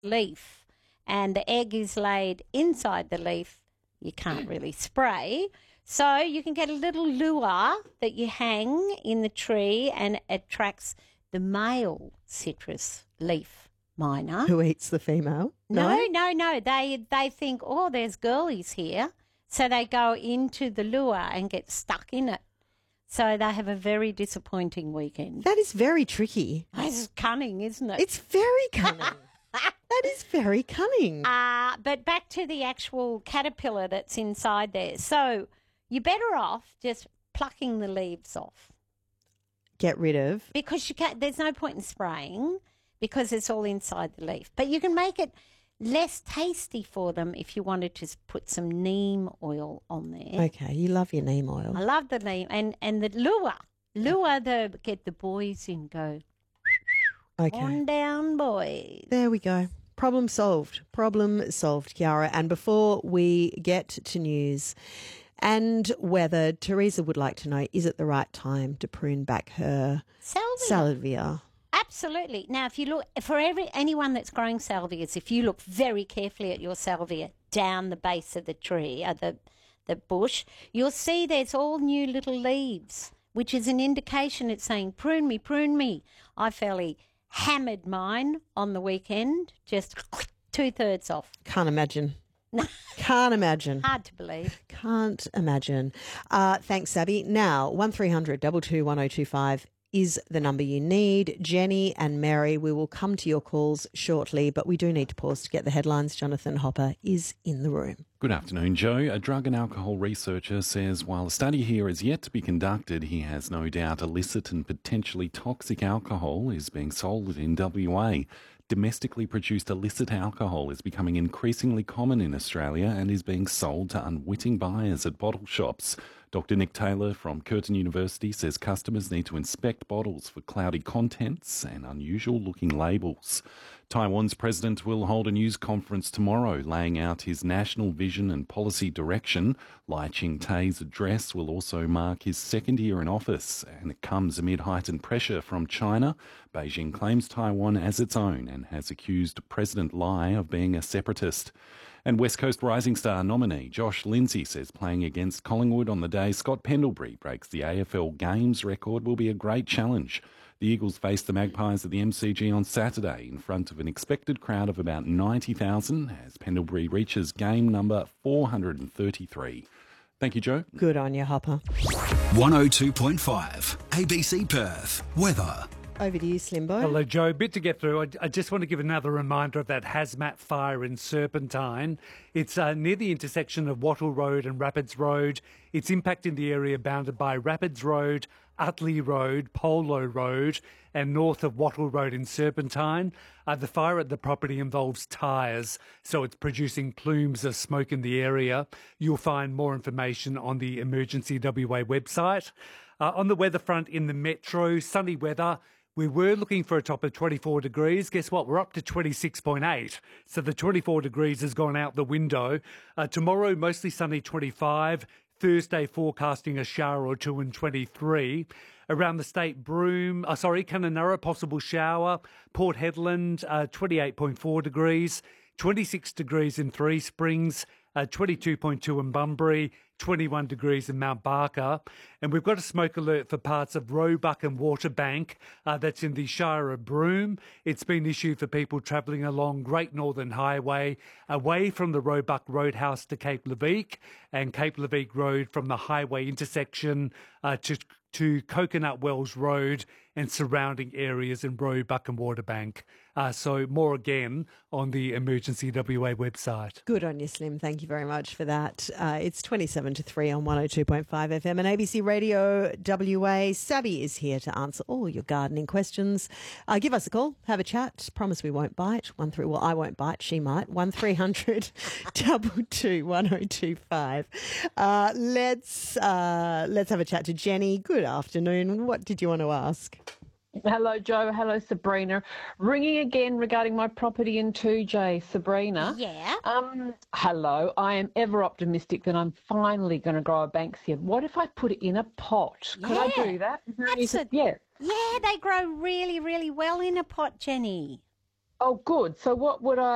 leaf and the egg is laid inside the leaf, you can't really spray. So you can get a little lure that you hang in the tree and it attracts the male citrus leaf miner. Who eats the female? No. They think, oh, there's girlies here. So they go into the lure and get stuck in it. So they have a very disappointing weekend. That is very tricky. It's cunning, isn't it? It's very cunning. That is very cunning. But back to the actual caterpillar that's inside there. So you're better off just plucking the leaves off. Get rid of. Because there's no point in spraying because it's all inside the leaf. But you can make it less tasty for them if you wanted to put some neem oil on there. Okay, you love your neem oil. I love the neem. And the get the boys in, go. Okay. On down, boys. There we go. Problem solved. Problem solved, Kiara. And before we get to news and weather, Teresa would like to know, is it the right time to prune back her salvia? Absolutely. Now, if you look, for anyone that's growing salvias, if you look very carefully at your salvia down the base of the tree, the bush, you'll see there's all new little leaves, which is an indication it's saying, prune me, prune me. I fairly hammered mine on the weekend, just 2/3 off. Can't imagine. Can't imagine. Hard to believe. Can't imagine. Thanks, Sabby. Now, 1300 22 1025 is the number you need. Jenny and Mary, we will come to your calls shortly, but we do need to pause to get the headlines. Jonathan Hopper is in the room. Good afternoon, Joe. A drug and alcohol researcher says while a study here is yet to be conducted, he has no doubt illicit and potentially toxic alcohol is being sold in WA. Domestically produced illicit alcohol is becoming increasingly common in Australia and is being sold to unwitting buyers at bottle shops. Dr. Nick Taylor from Curtin University says customers need to inspect bottles for cloudy contents and unusual-looking labels. Taiwan's president will hold a news conference tomorrow laying out his national vision and policy direction. Lai Ching-te's address will also mark his second year in office, and it comes amid heightened pressure from China. Beijing claims Taiwan as its own and has accused President Lai of being a separatist. And West Coast Rising Star nominee Josh Lindsay says playing against Collingwood on the day Scott Pendlebury breaks the AFL Games record will be a great challenge. The Eagles face the Magpies at the MCG on Saturday in front of an expected crowd of about 90,000 as Pendlebury reaches game number 433. Thank you, Joe. Good on you, Hopper. 102.5 ABC Perth. Weather. Over to you, Slimbo. Hello, Joe. Bit to get through. I just want to give another reminder of that hazmat fire in Serpentine. It's near the intersection of Wattle Road and Rapids Road. It's impacting the area bounded by Rapids Road, Utley Road, Polo Road, and north of Wattle Road in Serpentine. The fire at the property involves tyres, so it's producing plumes of smoke in the area. You'll find more information on the Emergency WA website. On the weather front in the metro, sunny weather. We were looking for a top of 24 degrees. Guess what? We're up to 26.8. So the 24 degrees has gone out the window. Tomorrow, mostly sunny, 25. Thursday, forecasting a shower or two in 23. Around the state, Kununurra, possible shower. Port Hedland, 28.4 degrees. 26 degrees in Three Springs. 22.2 in Bunbury, 21 degrees in Mount Barker. And we've got a smoke alert for parts of Roebuck and Waterbank. That's in the Shire of Broome. It's been issued for people travelling along Great Northern Highway away from the Roebuck Roadhouse to Cape Leveque and Cape Leveque Road from the highway intersection to Coconut Wells Road and surrounding areas in Roebuck and Waterbank. So more again on the Emergency WA website. Good on you, Slim. Thank you very much for that. It's 27 to 3 on 102.5 FM and ABC Radio WA. Sabby is here to answer all your gardening questions. Give us a call. Have a chat. Promise we won't bite. I won't bite. She might. 1300 22 1025. Let's have a chat to Jenny. Good afternoon. What did you want to ask? Hello, Joe. Hello, Sabrina. Ringing again regarding my property in 2J. Sabrina. Yeah. Hello. I am ever optimistic that I'm finally going to grow a Banksia. What if I put it in a pot? Could I do that? Yeah, they grow really, really well in a pot, Jenny. Oh, good. So what would I